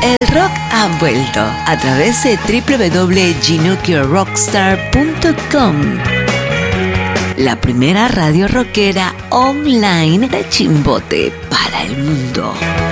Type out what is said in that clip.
El rock ha vuelto a través de www.ginucciorockstar.com, la primera radio rockera online de Chimbote para el mundo.